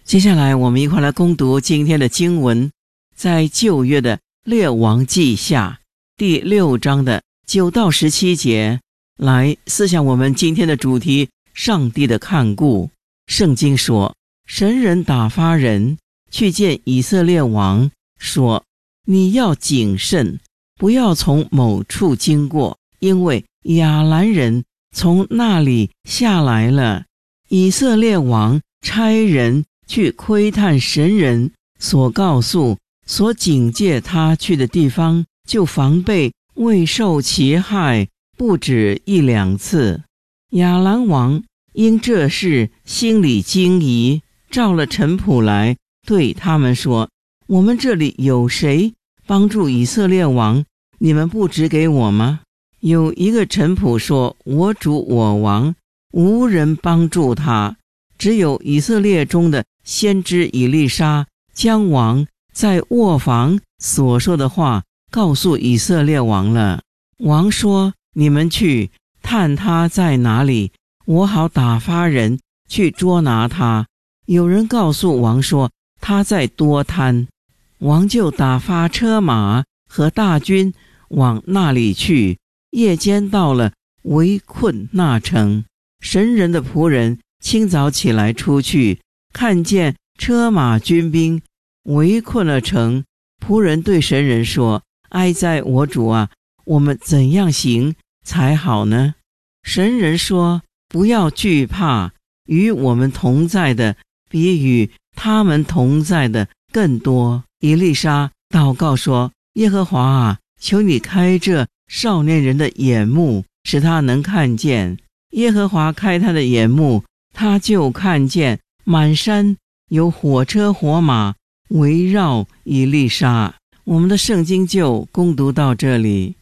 接下来我们一块来攻读今天的经文，在旧约的列王记下第6章的9到17节，来思想我们今天的主题，上帝的看顾。圣经说，神人打发人去见以色列王，说，你要谨慎，不要从某处经过，因为亚兰人从那里下来了。以色列王差人去窥探神人所告诉、所警戒他去的地方，就防备未受其害，不止1、2次。亚兰王因这事心里惊疑，召了臣仆来，对他们说，我们这里有谁帮助以色列王？你们不指给我吗？有一个臣仆说，我主我王无人帮助他，只有以色列中的先知以利沙将王在卧房所说的话告诉以色列王了。王说，你们去探他在哪里，我好打发人去捉拿他。有人告诉王说，他在多滩。王就打发车马和大军往那里去，夜间到了，围困那城。神人的仆人清早起来出去，看见车马军兵围困了城。仆人对神人说，哀哉我主啊，我们怎样行才好呢？神人说，不要惧怕，与我们同在的比与他们同在的更多。以利沙祷告说，耶和华啊，求你开这少年人的眼目，使他能看见。耶和华开他的眼目，他就看见满山有火车火马围绕以利沙。我们的圣经就攻读到这里。